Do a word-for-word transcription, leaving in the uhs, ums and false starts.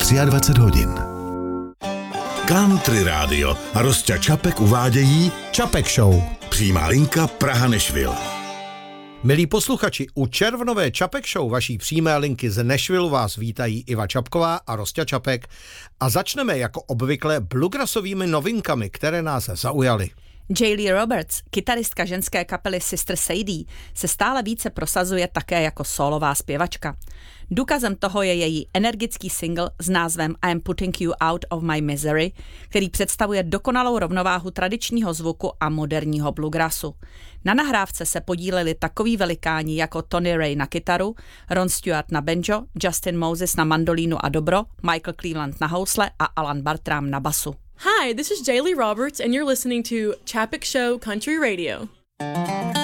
dvacet tři hodin. Country Rádio a Rosťa Čapek uvádějí Čapek Show. Přímá linka Praha-Nashville. Milí posluchači, u červnové Čapek Show vaší přímé linky z Nashville vás vítají Iva Čapková a Rosťa Čapek a začneme jako obvykle bluegrassovými novinkami, které nás zaujaly. Jaylee Roberts, kytaristka ženské kapely Sister Sadie, se stále více prosazuje také jako sólová zpěvačka. Důkazem toho je její energický single s názvem I'm Putting You Out of My Misery, který představuje dokonalou rovnováhu tradičního zvuku a moderního bluegrassu. Na nahrávce se podíleli takoví velikáni jako Tony Ray na kytaru, Ron Stewart na banjo, Justin Moses na mandolínu a dobro, Michael Cleveland na housle a Alan Bartram na basu. Hi, this is Jaylee Roberts and you're listening to Chapek Show Country Radio.